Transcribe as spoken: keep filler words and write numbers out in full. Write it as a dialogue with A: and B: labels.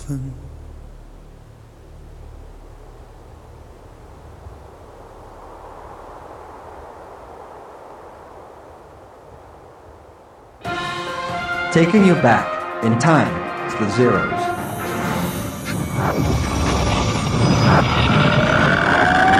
A: ogen.
B: Taking you back in time to the zeros.